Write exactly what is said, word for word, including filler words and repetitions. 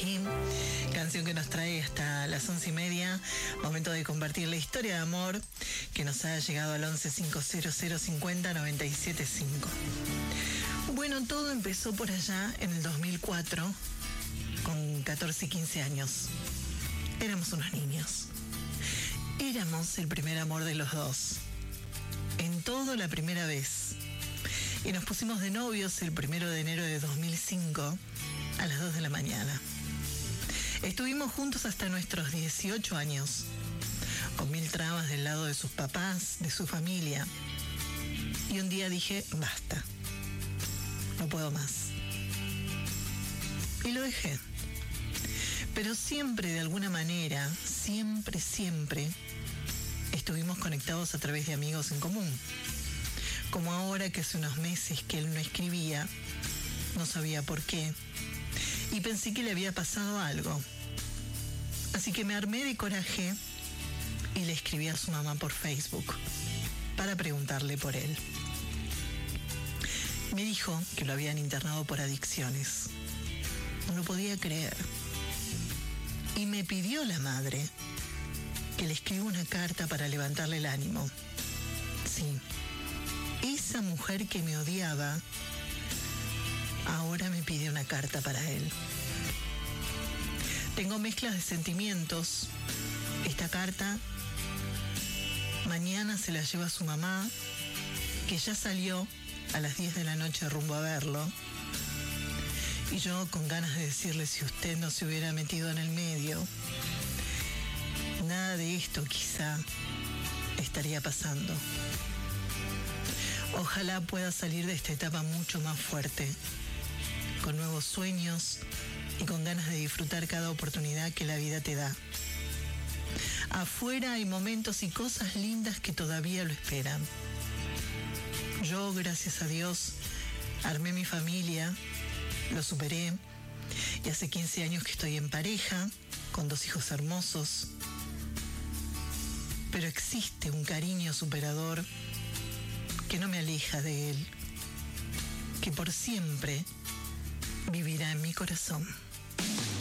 aquí. Canción que nos trae hasta las once y media. Momento de compartir la historia de amor que nos ha llegado al once cinco cero cero cincuenta noventa y siete cinco. Bueno, todo empezó por allá en el dos mil cuatro, con catorce y quince años. Éramos unos niños. Éramos el primer amor de los dos. En todo la primera vez. Y nos pusimos de novios el primero de enero de dos mil cinco a las dos de la mañana. Estuvimos juntos hasta nuestros dieciocho años, con mil trabas del lado de sus papás, de su familia. Y un día dije, basta, no puedo más. Y lo dejé. Pero siempre, de alguna manera, siempre, siempre, estuvimos conectados a través de amigos en común. Como ahora que hace unos meses que él no escribía, no sabía por qué, y pensé que le había pasado algo. Así que me armé de coraje y le escribí a su mamá por Facebook para preguntarle por él. Me dijo que lo habían internado por adicciones. No lo podía creer. Y me pidió la madre que le escriba una carta para levantarle el ánimo. Sí, esa mujer que me odiaba ahora me pide una carta para él. Tengo mezclas de sentimientos. Esta carta mañana se la lleva a su mamá, que ya salió a las diez de la noche rumbo a verlo. Y yo con ganas de decirle, si usted no se hubiera metido en el medio, nada de esto quizá estaría pasando. Ojalá pueda salir de esta etapa mucho más fuerte, con nuevos sueños y con ganas de disfrutar cada oportunidad que la vida te da. Afuera hay momentos y cosas lindas que todavía lo esperan. Yo, gracias a Dios, armé mi familia, lo superé, y hace quince años que estoy en pareja, con dos hijos hermosos. Pero existe un cariño superador que no me aleja de él, que por siempre vivirá en mi corazón.